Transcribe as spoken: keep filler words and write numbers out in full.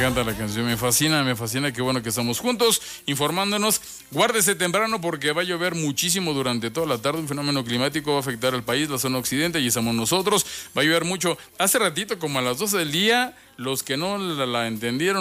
encanta la canción, me fascina, me fascina, qué bueno que estamos juntos, informándonos. Guárdese temprano porque va a llover muchísimo durante toda la tarde, un fenómeno climático va a afectar al país, la zona occidente, y estamos nosotros, va a llover mucho. Hace ratito, como a las doce del día, los que no la, la entendieron,